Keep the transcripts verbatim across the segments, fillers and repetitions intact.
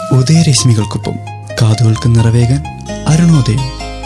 ഉദയരശ്മികൾക്കൊപ്പം കാതുകൾക്ക് നിറവേകാൻ അരുണോദയം.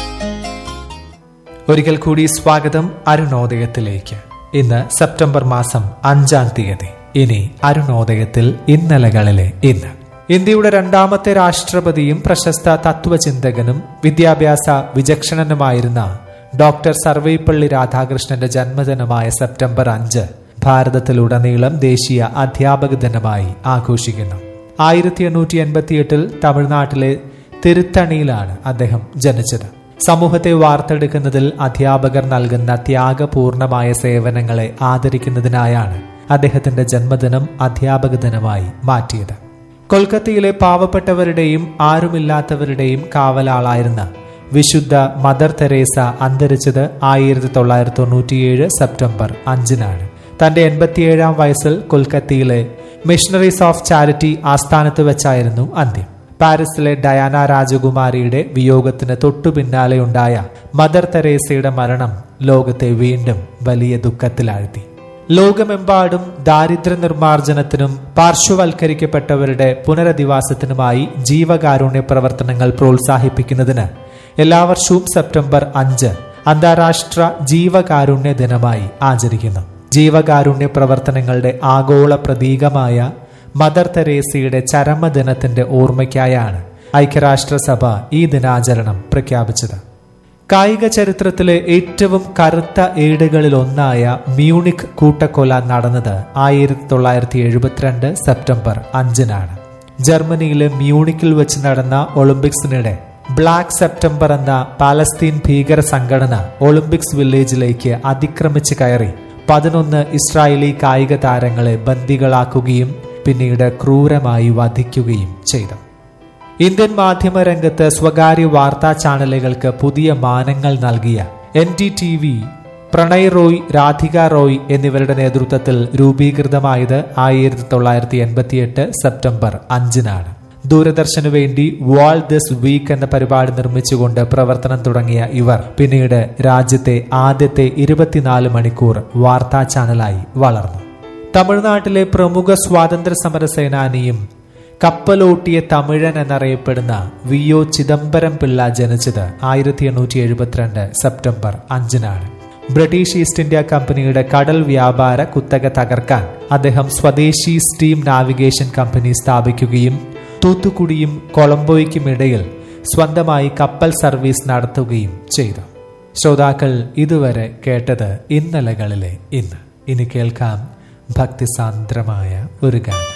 ഒരിക്കൽ കൂടി സ്വാഗതം അരുണോദയത്തിലേക്ക്. ഇന്ന് സെപ്റ്റംബർ മാസം അഞ്ചാം തീയതി. ഇനി അരുണോദയത്തിൽ ഇന്നലകളിലെ ഇന്ന്. ഇന്ത്യയുടെ രണ്ടാമത്തെ രാഷ്ട്രപതിയും പ്രശസ്ത തത്വചിന്തകനും വിദ്യാഭ്യാസ വിചക്ഷണനുമായിരുന്ന ഡോക്ടർ സർവേപ്പള്ളി രാധാകൃഷ്ണന്റെ ജന്മദിനമായ സെപ്റ്റംബർ അഞ്ച് ഭാരതത്തിലുടനീളം ദേശീയ അധ്യാപക ദിനമായി ആഘോഷിക്കുന്നു. ആയിരത്തി എണ്ണൂറ്റി എൺപത്തി എട്ടിൽ തമിഴ്നാട്ടിലെ തിരുത്തണിയിലാണ് അദ്ദേഹം ജനിച്ചത്. സമൂഹത്തെ വാർത്തെടുക്കുന്നതിൽ അധ്യാപകർ നൽകുന്ന ത്യാഗപൂർണമായ സേവനങ്ങളെ ആദരിക്കുന്നതിനായാണ് അദ്ദേഹത്തിന്റെ ജന്മദിനം അധ്യാപക ദിനമായി മാറ്റിയത്. കൊൽക്കത്തയിലെ പാവപ്പെട്ടവരുടെയും ആരുമില്ലാത്തവരുടെയും കാവലാളായിരുന്ന വിശുദ്ധ മദർ തെരേസ അന്തരിച്ചത് ആയിരത്തി തൊള്ളായിരത്തി തൊണ്ണൂറ്റിയേഴ് സെപ്റ്റംബർ അഞ്ചിനാണ്. തന്റെ എൺപത്തിയേഴാം വയസ്സിൽ കൊൽക്കത്തയിലെ മിഷണറീസ് ഓഫ് ചാരിറ്റി ആസ്ഥാനത്ത് വെച്ചായിരുന്നു അന്ത്യം. പാരീസിലെ ഡയാന രാജകുമാരിയുടെ വിയോഗത്തിന് തൊട്ടു പിന്നാലെയുണ്ടായ മദർ തെരേസയുടെ മരണം ലോകത്തെ വീണ്ടും വലിയ ദുഃഖത്തിലാഴ്ത്തി. ലോകമെമ്പാടും ദാരിദ്ര്യ നിർമ്മാർജ്ജനത്തിനും പാർശ്വവൽക്കരിക്കപ്പെട്ടവരുടെ പുനരധിവാസത്തിനുമായി ജീവകാരുണ്യ പ്രവർത്തനങ്ങൾ പ്രോത്സാഹിപ്പിക്കുന്നതിന് എല്ലാ വർഷവും സെപ്റ്റംബർ അഞ്ച് അന്താരാഷ്ട്ര ജീവകാരുണ്യ ദിനമായി ആചരിക്കുന്നു. ജീവകാരുണ്യ പ്രവർത്തനങ്ങളുടെ ആഗോള പ്രതീകമായ മദർ തെരേസയുടെ ചരമദിനത്തിന്റെ ഓർമ്മയ്ക്കായാണ് ഐക്യരാഷ്ട്രസഭ ഈ ദിനാചരണം പ്രഖ്യാപിച്ചത്. കായിക ചരിത്രത്തിലെ ഏറ്റവും കറുത്ത ഏടുകളിലൊന്നായ മ്യൂണിക് കൂട്ടക്കൊല നടന്നത് ആയിരത്തി തൊള്ളായിരത്തി എഴുപത്തിരണ്ട് സെപ്റ്റംബർ അഞ്ചിനാണ്. ജർമ്മനിയിലെ മ്യൂണിക്കിൽ വെച്ച് നടന്ന ഒളിമ്പിക്സിനിടെ ബ്ലാക്ക് സെപ്റ്റംബർ എന്ന പാലസ്തീൻ ഭീകര സംഘടന ഒളിമ്പിക്സ് വില്ലേജിലേക്ക് അതിക്രമിച്ച് കയറി പതിനൊന്ന് ഇസ്രായേലി കായിക താരങ്ങളെ ബന്ദികളാക്കുകയും പിന്നീട് ക്രൂരമായി വധിക്കുകയും ചെയ്തു. ഇന്ത്യൻ മാധ്യമ രംഗത്ത് സ്വകാര്യ വാർത്താ ചാനലുകൾക്ക് പുതിയ മാനങ്ങൾ നൽകിയ N D T V Pranay Roy, Radhika Roy എന്നിവരുടെ നേതൃത്വത്തിൽ രൂപീകൃതമായത് ആയിരത്തി തൊള്ളായിരത്തി എൺപത്തി എട്ട് സെപ്റ്റംബർ അഞ്ചിനാണ്. ദൂരദർശനു വേണ്ടി വേൾഡ് ദിസ് വീക്ക് എന്ന പരിപാടി നിർമ്മിച്ചുകൊണ്ട് പ്രവർത്തനം തുടങ്ങിയ ഇവർ പിന്നീട് രാജ്യത്തെ ആദ്യത്തെ ഇരുപത്തിനാല് മണിക്കൂർ വാർത്താ ചാനലായി വളർന്നു. തമിഴ്നാട്ടിലെ പ്രമുഖ സ്വാതന്ത്ര്യ സമര സേനാനിയും കപ്പലോട്ടിയ തമിഴൻ എന്നറിയപ്പെടുന്ന വി ഒ ചിദംബരം പിള്ള ജനിച്ചത് ആയിരത്തി എണ്ണൂറ്റി എഴുപത്തിരണ്ട് സെപ്റ്റംബർ അഞ്ചിനാണ്. ബ്രിട്ടീഷ് ഈസ്റ്റ് ഇന്ത്യ കമ്പനിയുടെ കടൽ വ്യാപാര കുത്തക തകർക്കാൻ അദ്ദേഹം സ്വദേശി സ്റ്റീം നാവിഗേഷൻ കമ്പനി സ്ഥാപിക്കുകയും തൂത്തുക്കുടിയും കൊളംബോയ്ക്കുമിടയിൽ സ്വന്തമായി കപ്പൽ സർവീസ് നടത്തുകയും ചെയ്തു. ശ്രോതാക്കൾ ഇതുവരെ കേട്ടത് ഇന്നലകളിലെ ഇന്ന്. ഇനി കേൾക്കാം ഭക്തിസാന്ദ്രമായ ഒരു ഗാനം.